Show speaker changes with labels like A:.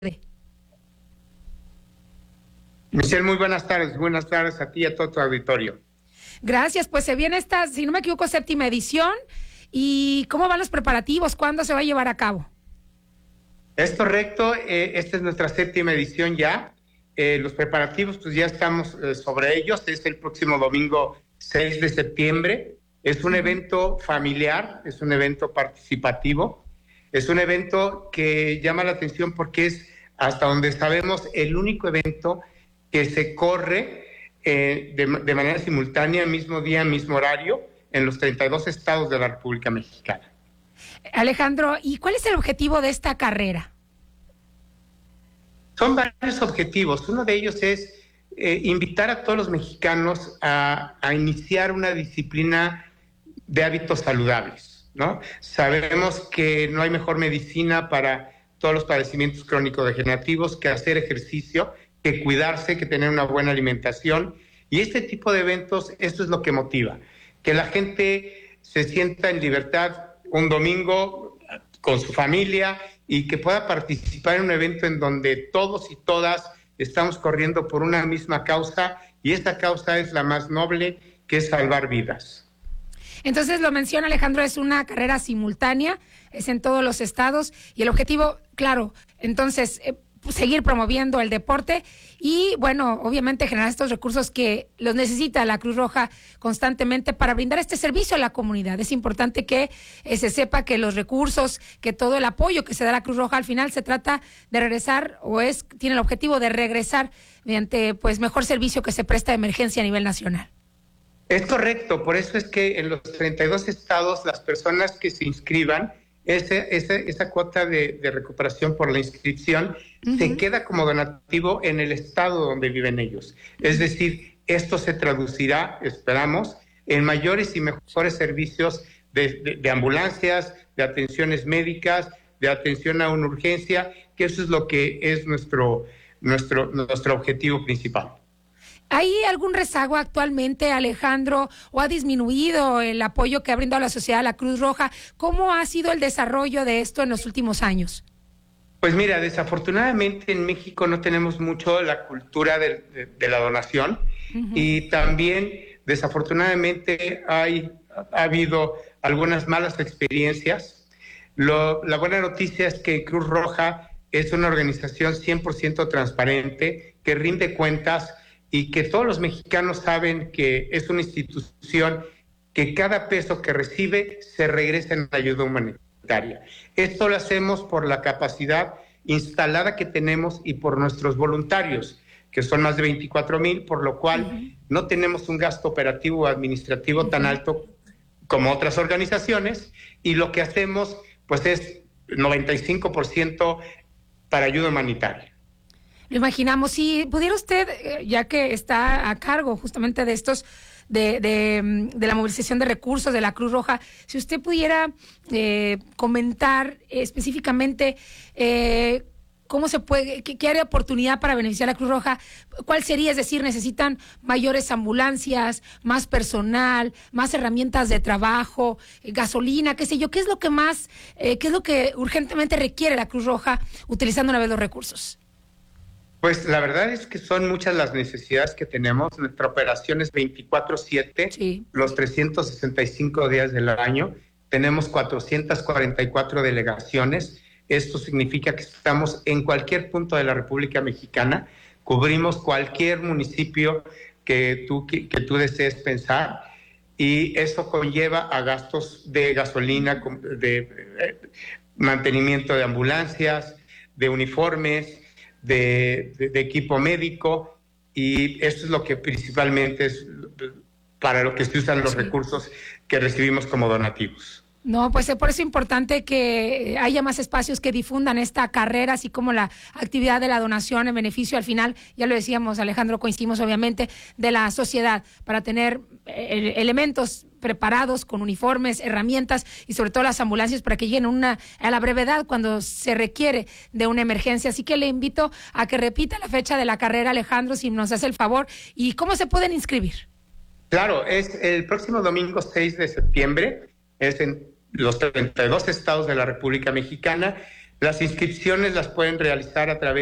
A: Michelle, muy buenas tardes. Buenas tardes a ti y a todo tu auditorio.
B: Gracias, pues se viene esta, si no me equivoco, 7ª edición. ¿Y cómo van los preparativos? ¿Cuándo se va a llevar a cabo?
A: Es correcto, esta es nuestra 7ª edición ya. Los preparativos, pues ya estamos sobre ellos. Es el próximo domingo 6 de septiembre. Es un evento familiar, es un evento participativo. Es un evento que llama la atención porque es, hasta donde sabemos, el único evento que se corre de manera simultánea, mismo día, mismo horario, en los 32 estados de la República Mexicana.
B: Alejandro, ¿y cuál es el objetivo de esta carrera?
A: Son varios objetivos. Uno de ellos es invitar a todos los mexicanos a iniciar una disciplina de hábitos saludables, ¿no? Sabemos que no hay mejor medicina para todos los padecimientos crónico-degenerativos que hacer ejercicio, que cuidarse, que tener una buena alimentación. Y este tipo de eventos, esto es lo que motiva, que la gente se sienta en libertad un domingo con su familia y que pueda participar en un evento en donde todos y todas estamos corriendo por una misma causa, y esta causa es la más noble, que es salvar vidas.
B: Entonces, lo menciona Alejandro, es una carrera simultánea, es en todos los estados, y el objetivo, claro, entonces, seguir promoviendo el deporte y, bueno, obviamente generar estos recursos que los necesita la Cruz Roja constantemente para brindar este servicio a la comunidad. Es importante que se sepa que los recursos, que todo el apoyo que se da a la Cruz Roja al final se trata de regresar, tiene el objetivo de regresar mediante pues mejor servicio que se presta de emergencia a nivel nacional.
A: Es correcto, por eso es que en los 32 estados las personas que se inscriban, esa cuota de recuperación por la inscripción se queda como donativo en el estado donde viven ellos. Es decir, esto se traducirá, esperamos, en mayores y mejores servicios de ambulancias, de atenciones médicas, de atención a una urgencia, que eso es lo que es nuestro objetivo principal.
B: ¿Hay algún rezago actualmente, Alejandro, o ha disminuido el apoyo que ha brindado la sociedad a la Cruz Roja? ¿Cómo ha sido el desarrollo de esto en los últimos años?
A: Pues mira, desafortunadamente en México no tenemos mucho la cultura de la donación, y también desafortunadamente ha habido algunas malas experiencias. La buena noticia es que Cruz Roja es una organización 100% transparente, que rinde cuentas, y que todos los mexicanos saben que es una institución que cada peso que recibe se regresa en ayuda humanitaria. Esto lo hacemos por la capacidad instalada que tenemos y por nuestros voluntarios, que son más de 24,000, por lo cual no tenemos un gasto operativo o administrativo tan alto como otras organizaciones, y lo que hacemos pues es 95% para ayuda humanitaria.
B: Lo imaginamos. Si pudiera usted, ya que está a cargo justamente de estos, de la movilización de recursos de la Cruz Roja, si usted pudiera comentar específicamente cómo se puede, qué área de oportunidad para beneficiar a la Cruz Roja, cuál sería, es decir, necesitan mayores ambulancias, más personal, más herramientas de trabajo, gasolina, qué sé yo, qué es lo que más, qué es lo que urgentemente requiere la Cruz Roja utilizando una vez los recursos.
A: Pues la verdad es que son muchas las necesidades que tenemos. Nuestra operación es 24/7, sí, los 365 días del año. Tenemos 444 delegaciones. Esto significa que estamos en cualquier punto de la República Mexicana. Cubrimos cualquier municipio que tú desees pensar, y eso conlleva a gastos de gasolina, de mantenimiento de ambulancias, de uniformes, de equipo médico, y esto es lo que principalmente es para lo que se usan los recursos que recibimos como donativos.
B: No, pues por eso es importante que haya más espacios que difundan esta carrera, así como la actividad de la donación en beneficio, al final, ya lo decíamos, Alejandro, coincidimos obviamente, de la sociedad, para tener elementos preparados con uniformes, herramientas y sobre todo las ambulancias para que lleguen a la brevedad cuando se requiere de una emergencia. Así que le invito a que repita la fecha de la carrera, Alejandro, si nos hace el favor, y cómo se pueden inscribir.
A: Claro, es el próximo domingo 6 de septiembre, es en los 32 estados de la República Mexicana. Las inscripciones las pueden realizar a través